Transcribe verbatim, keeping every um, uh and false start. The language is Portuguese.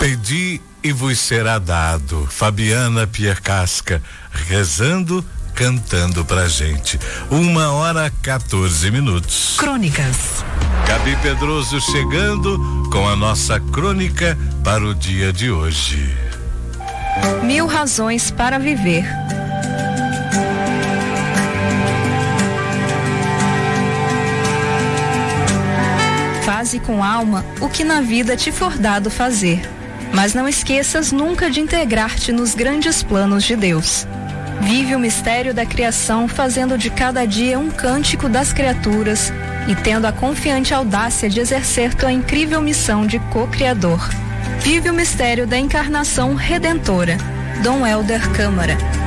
Pedi e vos será dado. Fabiana Piercasca, rezando, cantando pra gente. Uma hora quatorze minutos. Crônicas. Gabi Pedroso chegando com a nossa crônica para o dia de hoje. Mil razões para viver. Faze com alma o que na vida te for dado fazer, mas não esqueças nunca de integrar-te nos grandes planos de Deus. Vive o mistério da criação, fazendo de cada dia um cântico das criaturas e tendo a confiante audácia de exercer tua incrível missão de co-criador. Vive o mistério da encarnação redentora. Dom Helder Câmara.